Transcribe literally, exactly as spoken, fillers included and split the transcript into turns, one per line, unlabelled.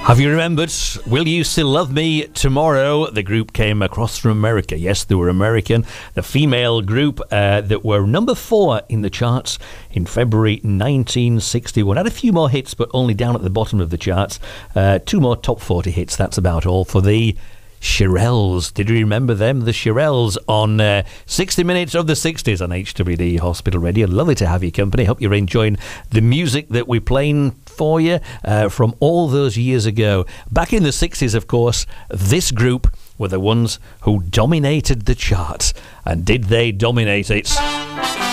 Have you remembered Will You Still Love Me Tomorrow? The group came across from America. Yes, they were American. The female group uh, that were number four in the charts in February nineteen sixty-one. Had a few more hits, but only down at the bottom of the charts. Uh, two more top forty hits. That's about all for the Shirelles. Did you remember them? The Shirelles on uh, sixty minutes of the sixties on H W D Hospital Radio. Lovely to have your company. Hope you're enjoying the music that we're playing for you uh, from all those years ago. Back in the sixties, of course, this group were the ones who dominated the charts. And did they dominate it?